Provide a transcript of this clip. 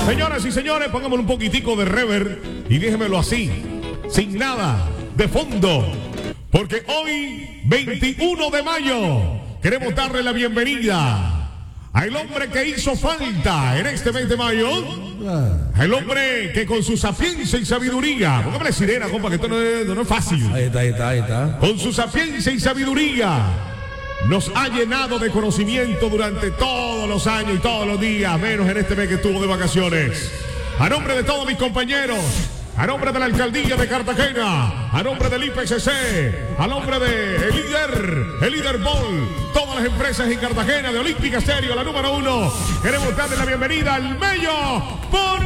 Señoras y señores, pongámosle un poquitico de reverb y déjemelo así, sin nada de fondo. Porque hoy, 21 de mayo, queremos darle la bienvenida al hombre que hizo falta en este mes de mayo. El hombre que con su sapiencia y sabiduría, póngame sirena, compa, que esto no es fácil. Ahí está. Con su sapiencia y sabiduría nos ha llenado de conocimiento durante todos los años y todos los días, menos en este mes que estuvo de vacaciones. A nombre de todos mis compañeros, a nombre de la Alcaldía de Cartagena, a nombre del IPCC, a nombre de el líder Ball, todas las empresas en Cartagena, de Olímpica Estéreo, la número 1, queremos darle la bienvenida al Mello por